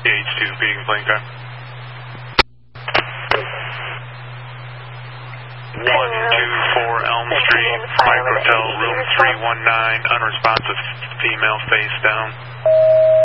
H2 being Blanca. 124 Elm Street, Mike Hotel, room 319, unresponsive female face down.